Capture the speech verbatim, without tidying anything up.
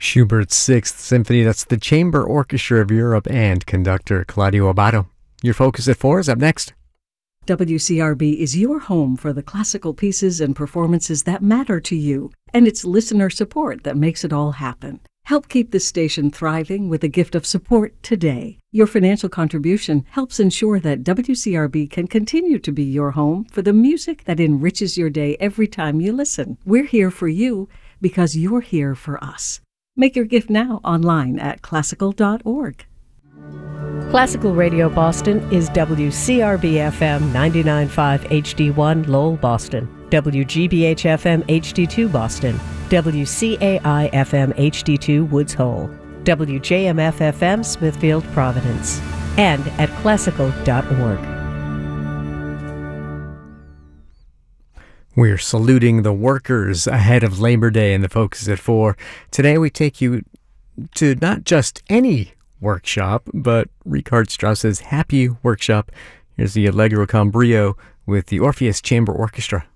Schubert's Sixth Symphony. That's the Chamber Orchestra of Europe and conductor Claudio Abbado. Your Focus at four is up next. W C R B is your home for the classical pieces and performances that matter to you, and it's listener support that makes it all happen. Help keep this station thriving with a gift of support today. Your financial contribution helps ensure that W C R B can continue to be your home for the music that enriches your day every time you listen. We're here for you because you're here for us. Make your gift now online at classical dot org. Classical Radio Boston is W C R B F M ninety-nine point five H D one Lowell, Boston, W G B H F M H D two Boston, W C A I F M H D two Woods Hole, W J M F F M Smithfield, Providence, and at classical dot org. We're saluting the workers ahead of Labor Day in the Focus at four. Today we take you to not just any workshop, but Richard Strauss's Happy Workshop. Here's the Allegro con Brio with the Orpheus Chamber Orchestra.